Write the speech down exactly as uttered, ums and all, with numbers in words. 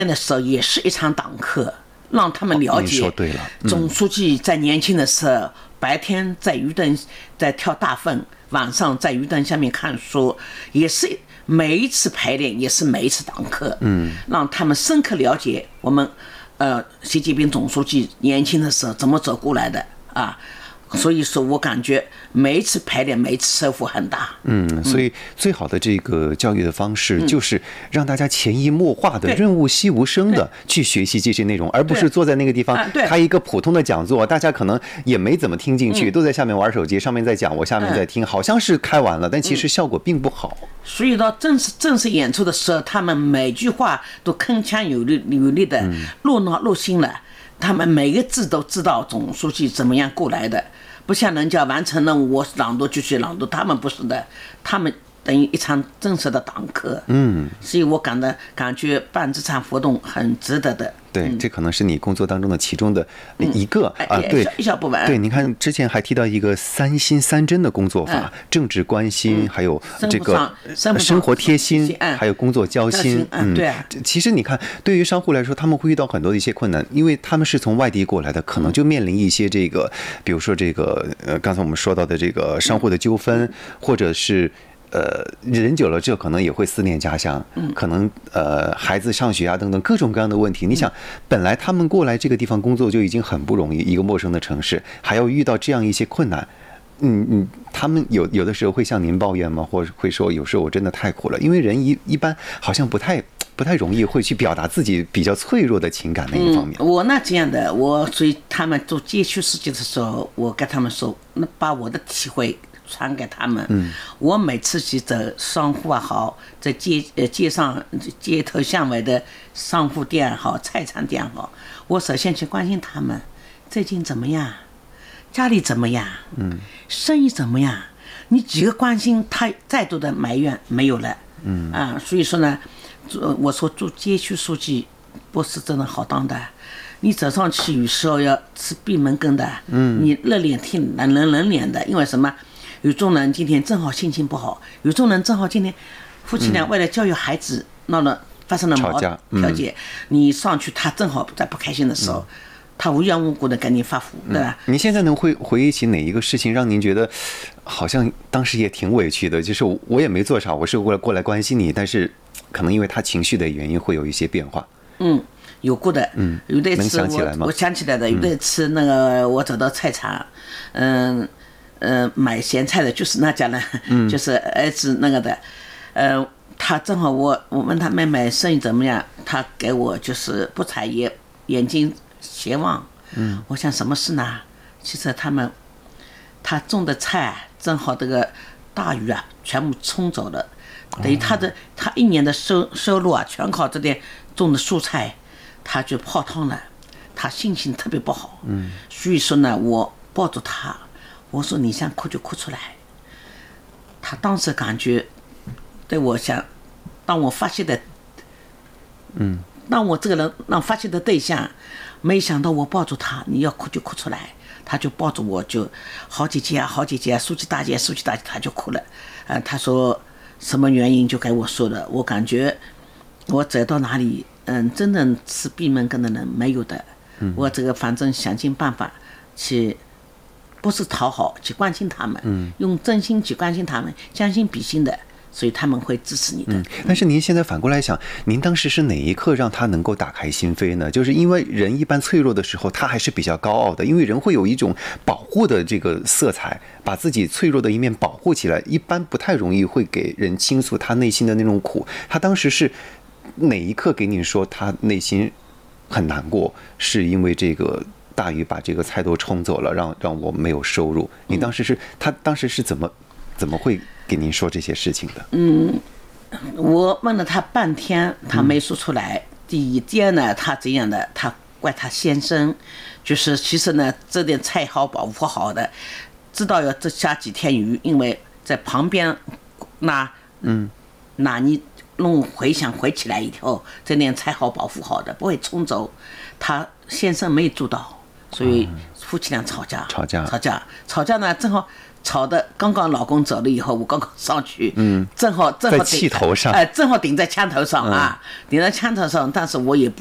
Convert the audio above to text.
的时候也是一场党课，让他们了解。 说对了， 嗯、总书记在年轻的时候，白天在鱼灯在跳大粪，晚上在鱼灯下面看书，也是每一次排练，也是每一次党课。嗯，让他们深刻了解我们，呃，习近平总书记年轻的时候怎么走过来的啊。所以说我感觉每一次排练，每一次收获很大。 嗯，所以最好的这个教育的方式就是让大家潜移默化的、润物细无声的去学习这些内容，而不是坐在那个地方开一个普通的讲座，大家可能也没怎么听进去，都在下面玩手机，上面在讲，我下面在听，好像是开完了，但其实效果并不好。 所以到正式正式演出的时候，他们每句话都铿锵有力有力的，入脑入心了。他们每个字都知道总书记怎么样过来的，不像人家完成任务我朗读就去朗读，他们不是的，他们等于一场正式的党课。嗯，所以我感到感觉办这场活动很值得的。 对，这可能是你工作当中的其中的一个、嗯、啊，对， 一小部分。 对，您看之前还提到一个三心三真的工作法，嗯、政治关心，嗯、还有这个生活贴心， 嗯、 还有工作交心。 嗯，对啊。 其实你看，对于商户来说，他们会遇到很多的一些困难，因为他们是从外地过来的，可能就面临一些这个，比如说这个呃，刚才我们说到的这个商户的纠纷，嗯、或者是。呃，人久了之后可能也会思念家乡，可能呃孩子上学啊等等各种各样的问题。你想，本来他们过来这个地方工作就已经很不容易，一个陌生的城市还要遇到这样一些困难，嗯嗯，他们有有的时候会向您抱怨吗？或者会说有时候我真的太苦了？因为人一一般好像不太不太容易会去表达自己比较脆弱的情感那一方面。 嗯、我那这样的，我所以他们做街区事情的时候，我跟他们说，那把我的体会。传给他们。嗯，我每次去走商户啊好，在街呃街上街头巷尾的商户店好，菜场店好，我首先去关心他们最近怎么样，家里怎么样，嗯，生意怎么样。你几个关心，他再多的埋怨没有了。嗯啊，所以说呢，我说做街区书记不是真的好当的。你走上去有时候要吃闭门羹的，嗯，你热脸贴冷冷冷脸的，因为什么？有种人今天正好心情不好，有种人正好今天夫妻俩为了教育孩子闹了发生了矛盾调解，你上去他正好在不开心的时候，他无缘无故的跟你发福，对吧？ 您现在能回回忆起哪一个事情让您觉得好像当时也挺委屈的？就是我也没做啥，我是过来过来关心你，但是可能因为他情绪的原因会有一些变化。 嗯，有过的，嗯，有的一次我我想起来的，有的一次那个我走到菜场，嗯。呃，买咸菜的就是那家人，嗯、就是儿子那个的，呃，他正好我我问他妹妹生意怎么样，他给我就是不睬眼，眼睛斜望，嗯，我想什么事呢？其实他们他种的菜正好这个大雨啊，全部冲走了，等于他的他一年的收收入啊，全靠这点种的蔬菜，他就泡汤了，他心情特别不好，嗯，所以说呢，我抱住他。我说你想哭就哭出来，他当时感觉对我想，当我发泄的，嗯，当我这个人让发泄的对象，没想到我抱住他，你要哭就哭出来，他就抱住我就好姐姐啊，好姐姐啊，书记大姐，书记大姐，他就哭了，呃，他说什么原因就给我说了，我感觉我走到哪里，嗯，真正吃闭门羹的人没有的，嗯，我这个反正想尽办法去。不是讨好，去关心他们，嗯，用真心去关心他们，将心比心的，所以他们会支持你的。 嗯，但是您现在反过来想，您当时是哪一刻让他能够打开心扉呢？就是因为人一般脆弱的时候，他还是比较高傲的，因为人会有一种保护的这个色彩，把自己脆弱的一面保护起来，一般不太容易会给人倾诉他内心的那种苦。他当时是哪一刻给您说他内心很难过，是因为这个？大雨把这个菜都冲走了，让让我没有收入。你当时是他当时是怎么怎么会给您说这些事情的？ 嗯，我问了他半天，他没说出来。嗯、第一，第二呢，他这样的，他怪他先生，就是其实呢，这点菜好保护好的，知道要这下几天雨，因为在旁边那嗯那你弄回想回起来以后，这点菜好保护好的，不会冲走。他先生没做到。 所以夫妻俩吵架， 吵架， 吵架，吵架呢，正好吵的刚刚老公走了以后，我刚刚上去，嗯，正好正好在气头上， 哎、呃，正好顶在枪头上啊，顶在枪头上，但是我也